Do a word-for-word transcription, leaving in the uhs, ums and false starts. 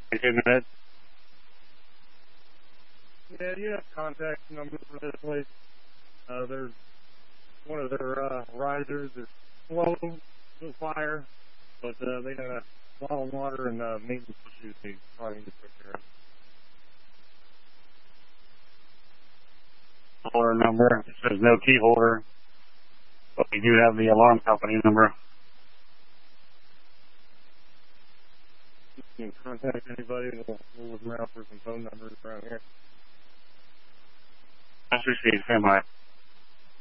Two minutes. Yeah, do you have contact number for this place? Uh, there's one of their uh, risers is slow to fire, but uh, they got a lot of water and uh, maintenance issues they probably need to take care of. Holder number. It says no key holder, but we do have the alarm company number. You can contact anybody, and we'll, we'll look around for some phone numbers around here. That's received. Stand by.